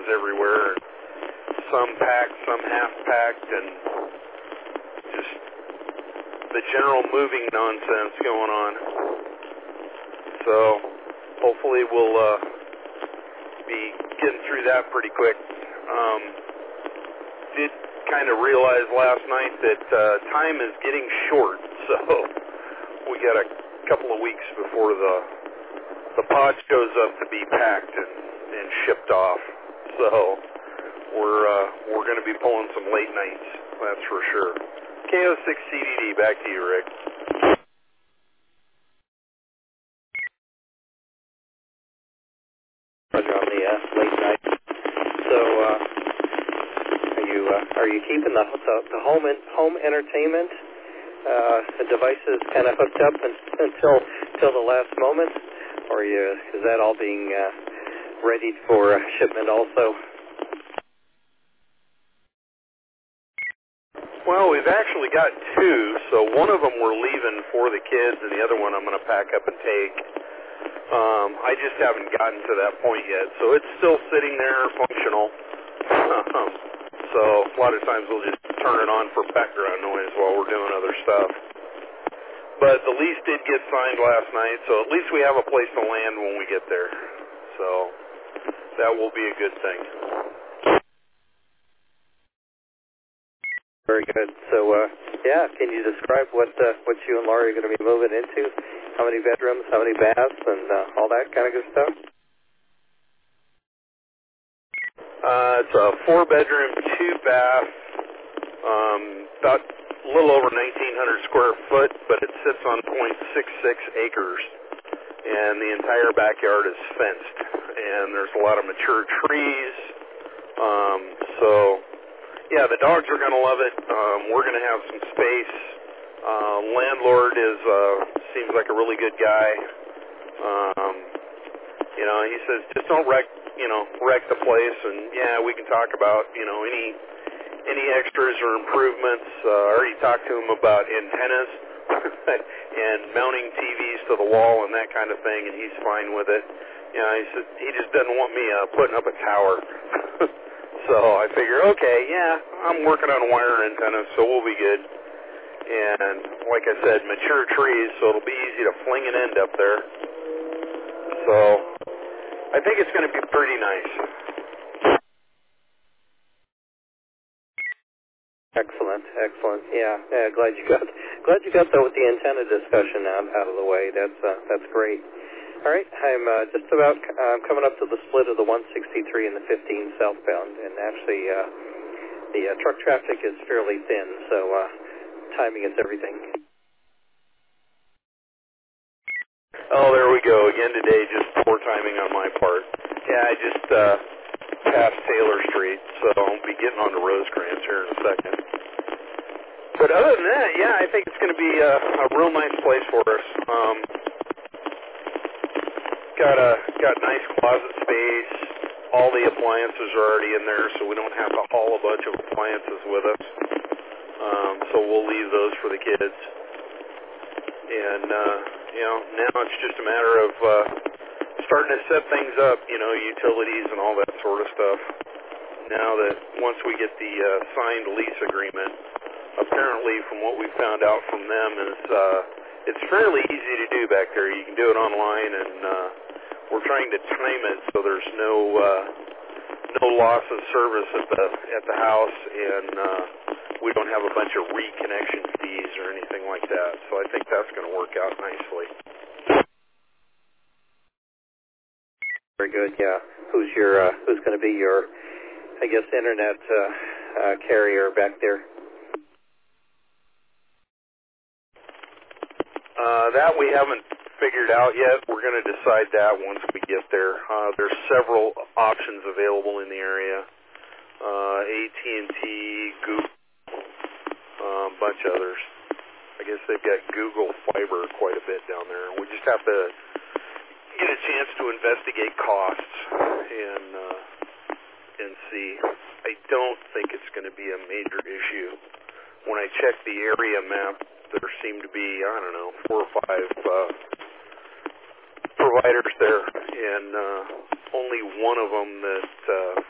everywhere. Some packed, some half-packed, and just the general moving nonsense going on. So hopefully we'll be getting through that pretty quick. Did kind of realize last night that time is getting short, so we got a couple of weeks before the pod shows up to be packed and shipped off. So we're going to be pulling some late nights, that's for sure. KO6CDD, back to you, Rick. Roger on the late night. So are you keeping the home entertainment devices kind of hooked up until the last moment, or is that all being readied for shipment also? Well, we've actually got two, so one of them we're leaving for the kids, and the other one I'm going to pack up and take. I just haven't gotten to that point yet, so it's still sitting there functional. So a lot of times we'll just turn it on for background noise while we're doing other stuff. But the lease did get signed last night, so at least we have a place to land when we get there. So that will be a good thing. Very good. So, can you describe what you and Laurie are going to be moving into? How many bedrooms, how many baths, and all that kind of good stuff? It's a 4-bedroom, 2-bath, about a little over 1,900 square foot, but it sits on 0.66 acres, and the entire backyard is fenced, and there's a lot of mature trees, so yeah, the dogs are going to love it. We're going to have some space. Landlord seems like a really good guy. He says just don't wreck the place, and yeah, we can talk about any extras or improvements. I already talked to him about antennas and mounting TVs to the wall and that kind of thing, and he's fine with it. He said he just doesn't want me putting up a tower. So I figure, okay, yeah, I'm working on wire antennas, so we'll be good. And like I said, mature trees, so it'll be easy to fling an end up there. So I think it's going to be pretty nice. Excellent. Yeah, glad you got the antenna discussion out of the way. That's great. All right, I'm just about coming up to the split of the 163 and the 15 southbound, and actually the truck traffic is fairly thin, so timing is everything. Oh, there we go again today. Just poor timing on my part. Yeah, I just passed Taylor Street, so I'll be getting on to Rosecrans here in a second. But other than that, yeah, I think it's going to be a real nice place for us. Got nice closet space. All the appliances are already in there, so we don't have to haul a bunch of appliances with us. So we'll leave those for the kids. And now it's just a matter of starting to set things up, utilities and all that sort of stuff. Now that once we get the signed lease agreement, apparently from what we found out from them is it's fairly easy to do back there. You can do it online, and we're trying to time it so there's no loss of service at the house, and we don't have a bunch of reconnection fees or anything like that. So I think that's going to work out nicely. Very good. Yeah. Who's going to be your, I guess, internet carrier back there? That we haven't figured out yet. We're going to decide that once we get there. There's several options available in the area. AT&T, Google, a bunch of others. I guess they've got Google Fiber quite a bit down there. We just have to get a chance to investigate costs and see. I don't think it's going to be a major issue. When I checked the area map, there seem to be, 4 or 5 providers there, and only one of them that